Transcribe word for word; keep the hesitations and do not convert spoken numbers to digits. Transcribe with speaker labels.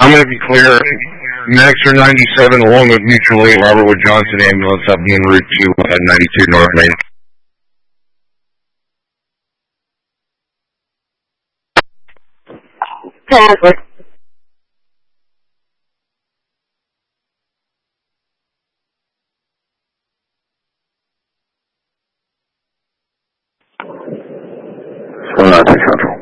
Speaker 1: I'm going to be clear. Maxer ninety-seven along with Mutual eight, Robert Wood Johnson ambulance up en route to uh, ninety-two North Main.
Speaker 2: Catholic.
Speaker 3: one nine six Central.